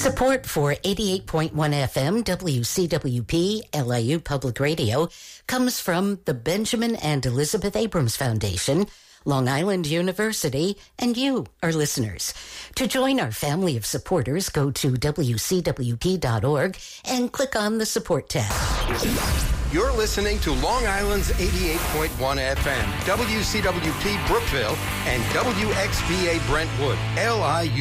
Support for 88.1 FM WCWP LIU Public Radio comes from the Benjamin and Elizabeth Abrams Foundation, Long Island University, and you, our listeners. To join our family of supporters, go to WCWP.org and click on the Support tab. You're listening to Long Island's 88.1 FM, WCWP Brookville, and WXVA Brentwood, LIU.